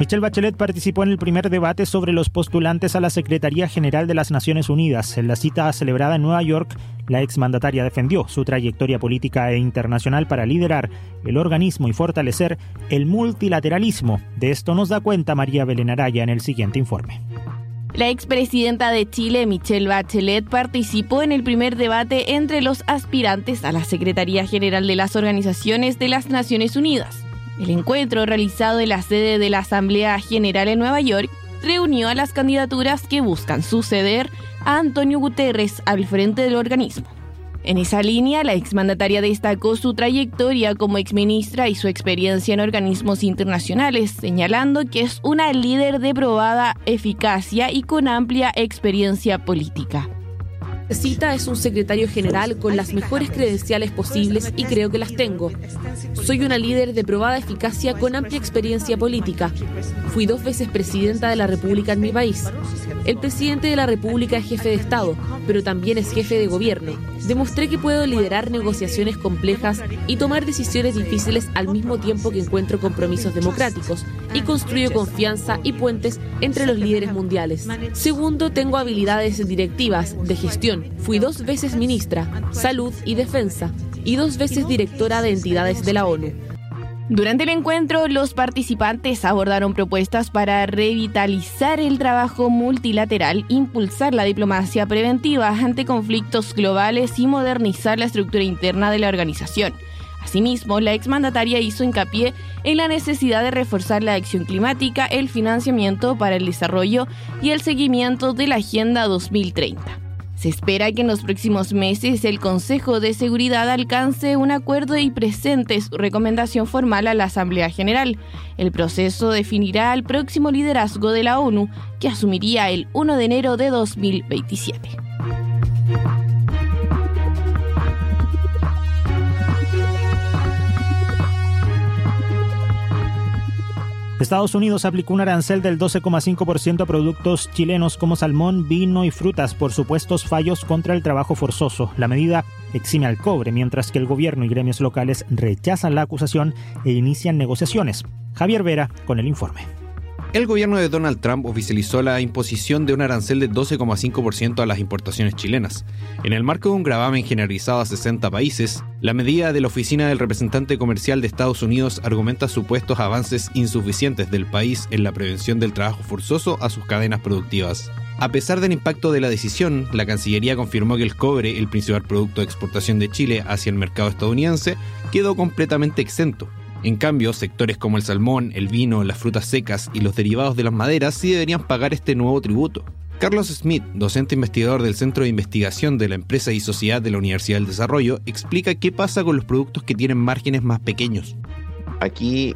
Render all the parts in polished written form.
Michelle Bachelet participó en el primer debate sobre los postulantes a la Secretaría General de las Naciones Unidas. En la cita celebrada en Nueva York, la exmandataria defendió su trayectoria política e internacional para liderar el organismo y fortalecer el multilateralismo. De esto nos da cuenta María Belén Araya en el siguiente informe. La expresidenta de Chile, Michelle Bachelet, participó en el primer debate entre los aspirantes a la Secretaría General de las Organizaciones de las Naciones Unidas. El encuentro, realizado en la sede de la Asamblea General en Nueva York, reunió a las candidaturas que buscan suceder a Antonio Guterres al frente del organismo. En esa línea, la exmandataria destacó su trayectoria como exministra y su experiencia en organismos internacionales, señalando que es una líder de probada eficacia y con amplia experiencia política. Cita es un secretario general con las mejores credenciales posibles y creo que las tengo. Soy una líder de probada eficacia con amplia experiencia política. Fui 2 veces presidenta de la República en mi país. El presidente de la República es jefe de Estado, pero también es jefe de gobierno. Demostré que puedo liderar negociaciones complejas y tomar decisiones difíciles al mismo tiempo que encuentro compromisos democráticos y construyo confianza y puentes entre los líderes mundiales. Segundo, tengo habilidades directivas, de gestión. Fui 2 veces ministra, Salud y Defensa, y 2 veces directora de entidades de la ONU. Durante el encuentro, los participantes abordaron propuestas para revitalizar el trabajo multilateral, impulsar la diplomacia preventiva ante conflictos globales y modernizar la estructura interna de la organización. Asimismo, la exmandataria hizo hincapié en la necesidad de reforzar la acción climática, el financiamiento para el desarrollo y el seguimiento de la Agenda 2030. Se espera que en los próximos meses el Consejo de Seguridad alcance un acuerdo y presente su recomendación formal a la Asamblea General. El proceso definirá el próximo liderazgo de la ONU, que asumiría el 1 de enero de 2027. Estados Unidos aplicó un arancel del 12,5% a productos chilenos como salmón, vino y frutas por supuestos fallos contra el trabajo forzoso. La medida exime al cobre, mientras que el gobierno y gremios locales rechazan la acusación e inician negociaciones. Javier Vera con el informe. El gobierno de Donald Trump oficializó la imposición de un arancel de 12,5% a las importaciones chilenas. En el marco de un gravamen generalizado a 60 países, la medida de la Oficina del Representante Comercial de Estados Unidos argumenta supuestos avances insuficientes del país en la prevención del trabajo forzoso a sus cadenas productivas. A pesar del impacto de la decisión, la Cancillería confirmó que el cobre, el principal producto de exportación de Chile hacia el mercado estadounidense, quedó completamente exento. En cambio, sectores como el salmón, el vino, las frutas secas y los derivados de las maderas sí deberían pagar este nuevo tributo. Carlos Smith, docente investigador del Centro de Investigación de la Empresa y Sociedad de la Universidad del Desarrollo, explica qué pasa con los productos que tienen márgenes más pequeños. Aquí,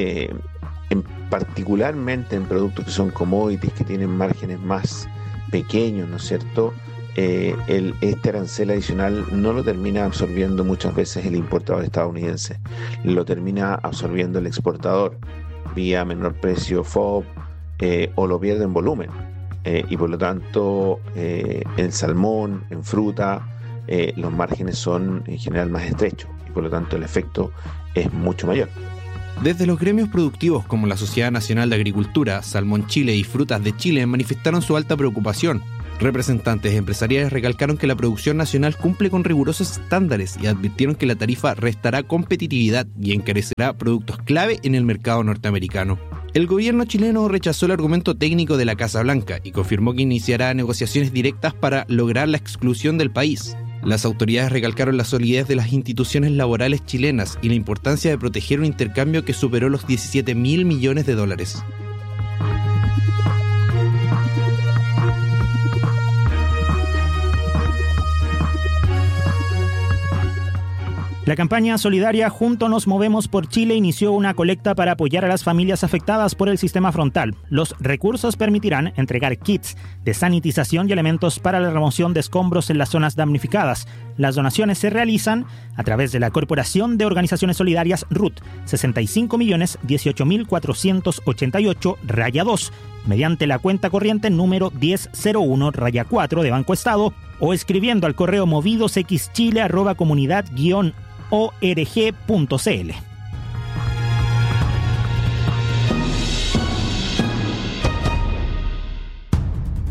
particularmente en productos que son commodities, que tienen márgenes más pequeños, ¿no es cierto?, este arancel adicional no lo termina absorbiendo muchas veces el importador estadounidense, lo termina absorbiendo el exportador vía menor precio FOB o lo pierde en volumen y por lo tanto en salmón, en fruta, los márgenes son en general más estrechos y por lo tanto el efecto es mucho mayor. Desde los gremios productivos como la Sociedad Nacional de Agricultura, Salmón Chile y Frutas de Chile manifestaron su alta preocupación. Representantes empresariales recalcaron que la producción nacional cumple con rigurosos estándares y advirtieron que la tarifa restará competitividad y encarecerá productos clave en el mercado norteamericano. El gobierno chileno rechazó el argumento técnico de la Casa Blanca y confirmó que iniciará negociaciones directas para lograr la exclusión del país. Las autoridades recalcaron la solidez de las instituciones laborales chilenas y la importancia de proteger un intercambio que superó los $17.000 millones. La campaña solidaria Juntos nos movemos por Chile inició una colecta para apoyar a las familias afectadas por el sistema frontal. Los recursos permitirán entregar kits de sanitización y elementos para la remoción de escombros en las zonas damnificadas. Las donaciones se realizan a través de la Corporación de Organizaciones Solidarias RUT 65.018.488-2 mediante la cuenta corriente número 1001-4 de Banco Estado o escribiendo al correo movidosxchile@comunidad-org.cl.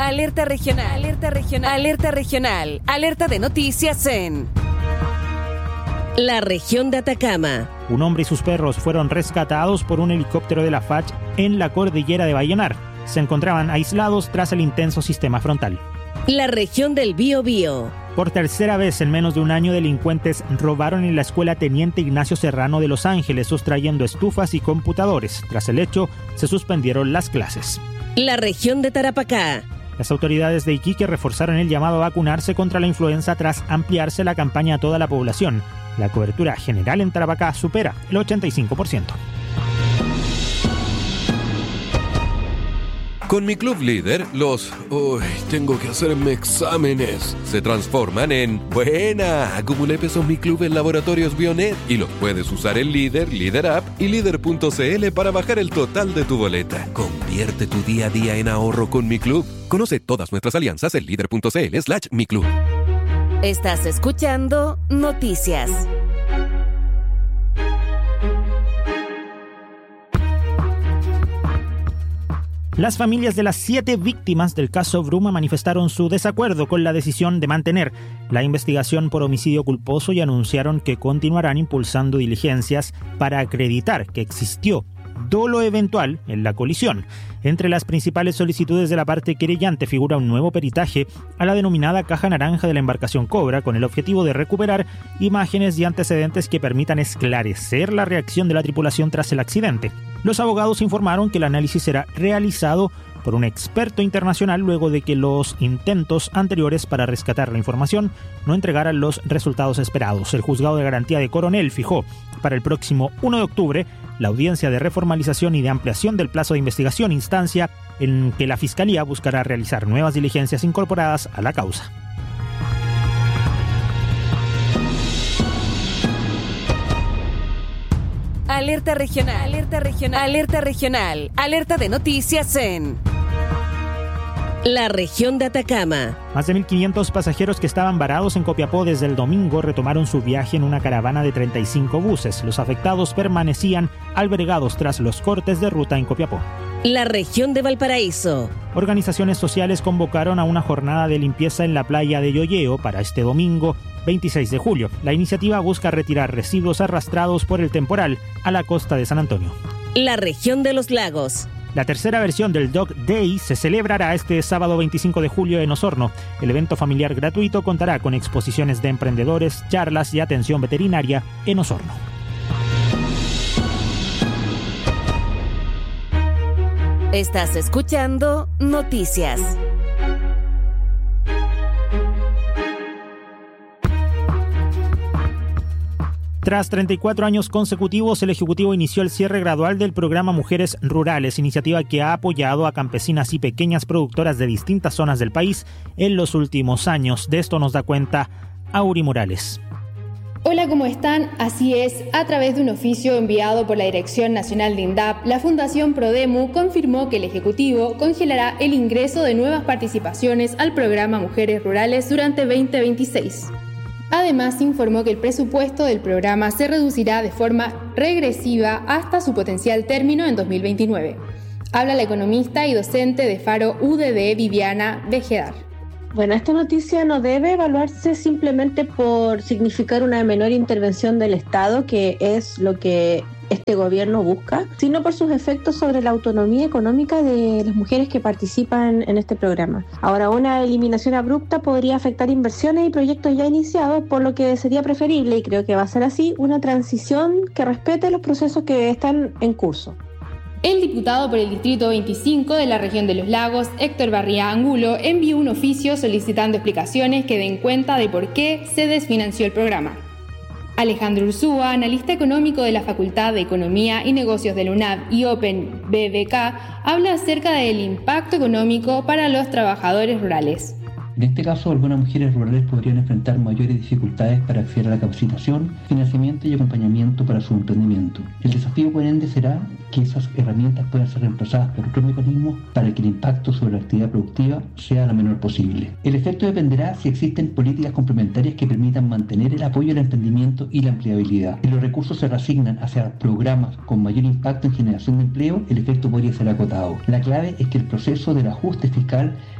Alerta regional, alerta regional, alerta regional, alerta de noticias en la región de Atacama. Un hombre y sus perros fueron rescatados por un helicóptero de la FACH en la cordillera de Vallenar. Se encontraban aislados tras el intenso sistema frontal. La región del Biobío. Por tercera vez en menos de un año, delincuentes robaron en la escuela Teniente Ignacio Serrano de Los Ángeles, sustrayendo estufas y computadores. Tras el hecho, se suspendieron las clases. La región de Tarapacá. Las autoridades de Iquique reforzaron el llamado a vacunarse contra la influenza tras ampliarse la campaña a toda la población. La cobertura general en Tarapacá supera el 85%. Con mi club líder, tengo que hacerme exámenes, se transforman en buena. Acumulé pesos mi club en Laboratorios Bionet y los puedes usar en Líder, Líder App y Líder.cl para bajar el total de tu boleta. Convierte tu día a día en ahorro con mi club. Conoce todas nuestras alianzas en Líder.cl/mi club. Estás escuchando Noticias. Las familias de las 7 víctimas del caso Bruma manifestaron su desacuerdo con la decisión de mantener la investigación por homicidio culposo y anunciaron que continuarán impulsando diligencias para acreditar que existió dolo eventual en la colisión. Entre las principales solicitudes de la parte querellante figura un nuevo peritaje a la denominada caja naranja de la embarcación Cobra, con el objetivo de recuperar imágenes y antecedentes que permitan esclarecer la reacción de la tripulación tras el accidente. Los abogados informaron que el análisis será realizado por un experto internacional luego de que los intentos anteriores para rescatar la información no entregaran los resultados esperados. El juzgado de garantía de Coronel fijó para el próximo 1 de octubre la audiencia de reformalización y de ampliación del plazo de investigación, instancia en que la Fiscalía buscará realizar nuevas diligencias incorporadas a la causa. Alerta regional, alerta regional, alerta regional, alerta de noticias en la región de Atacama. Más de 1.500 pasajeros que estaban varados en Copiapó desde el domingo retomaron su viaje en una caravana de 35 buses. Los afectados permanecían albergados tras los cortes de ruta en Copiapó. La región de Valparaíso. Organizaciones sociales convocaron a una jornada de limpieza en la playa de Yoyeo para este domingo 26 de julio. La iniciativa busca retirar residuos arrastrados por el temporal a la costa de San Antonio. La región de los lagos. La tercera versión del Dog Day se celebrará este sábado 25 de julio en Osorno. El evento familiar gratuito contará con exposiciones de emprendedores, charlas y atención veterinaria en Osorno. Estás escuchando Noticias. Tras 34 años consecutivos, el Ejecutivo inició el cierre gradual del programa Mujeres Rurales, iniciativa que ha apoyado a campesinas y pequeñas productoras de distintas zonas del país en los últimos años. De esto nos da cuenta Auri Morales. Hola, ¿cómo están? Así es, a través de un oficio enviado por la Dirección Nacional de INDAP, la Fundación Prodemu confirmó que el Ejecutivo congelará el ingreso de nuevas participaciones al programa Mujeres Rurales durante 2026. Además, informó que el presupuesto del programa se reducirá de forma regresiva hasta su potencial término en 2029. Habla la economista y docente de Faro UDD, Viviana Vejedar. Bueno, esta noticia no debe evaluarse simplemente por significar una menor intervención del Estado, que es lo que este gobierno busca, sino por sus efectos sobre la autonomía económica de las mujeres que participan en este programa. Ahora, una eliminación abrupta podría afectar inversiones y proyectos ya iniciados, por lo que sería preferible, y creo que va a ser así, una transición que respete los procesos que están en curso. El diputado por el Distrito 25 de la región de Los Lagos, Héctor Barría Angulo, envió un oficio solicitando explicaciones que den cuenta de por qué se desfinanció el programa. Alejandro Ursúa, analista económico de la Facultad de Economía y Negocios de la UNAV y Open BBK, habla acerca del impacto económico para los trabajadores rurales. En este caso, algunas mujeres rurales podrían enfrentar mayores dificultades para acceder a la capacitación, financiamiento y acompañamiento para su emprendimiento. El desafío, por ende, será que esas herramientas puedan ser reemplazadas por otros mecanismos para que el impacto sobre la actividad productiva sea lo menor posible. El efecto dependerá si existen políticas complementarias que permitan mantener el apoyo al emprendimiento y la empleabilidad. Si los recursos se reasignan hacia programas con mayor impacto en generación de empleo, el efecto podría ser acotado. La clave es que el proceso del ajuste fiscal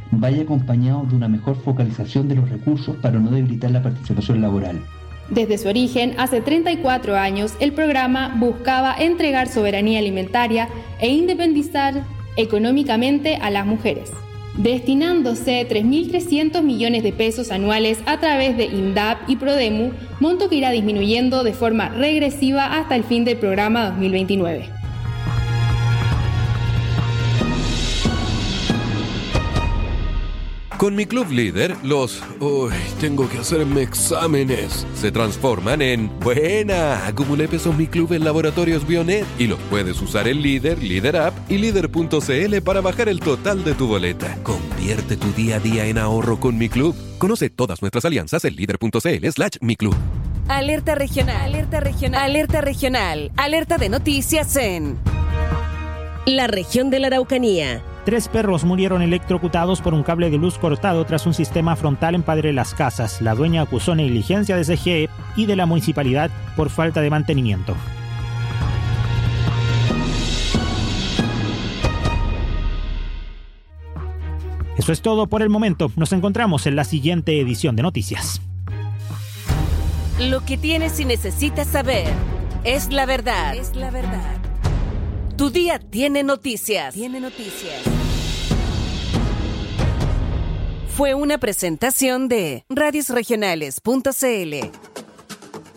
vaya acompañado de una mejor focalización de los recursos para no debilitar la participación laboral. Desde su origen, hace 34 años, el programa buscaba entregar soberanía alimentaria e independizar económicamente a las mujeres, destinándose 3.300 millones de pesos anuales a través de INDAP y Prodemu, monto que irá disminuyendo de forma regresiva hasta el fin del programa 2029. Con mi club líder, tengo que hacerme exámenes se transforman en buena. Acumulé pesos mi club en Laboratorios Bionet y los puedes usar en Líder, Líder App y Líder.cl para bajar el total de tu boleta. Convierte tu día a día en ahorro con mi club. Conoce todas nuestras alianzas en Líder.cl/mi club. Alerta regional, alerta regional, alerta regional, alerta de noticias en la región de la Araucanía. 3 perros murieron electrocutados por un cable de luz cortado tras un sistema frontal en Padre Las Casas. La dueña acusó negligencia de CGE y de la municipalidad por falta de mantenimiento. Eso es todo por el momento. Nos encontramos en la siguiente edición de Noticias. Lo que tienes y necesitas saber es la verdad. Es la verdad. Tu día tiene noticias. Fue una presentación de radiosregionales.cl.